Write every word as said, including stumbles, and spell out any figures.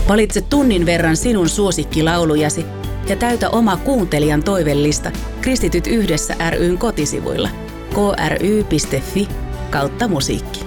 Valitse tunnin verran sinun suosikkilaulujasi ja täytä oma kuuntelijan toivellista Kristityt yhdessä ry:n kotisivuilla k r y piste f i kautta musiikki.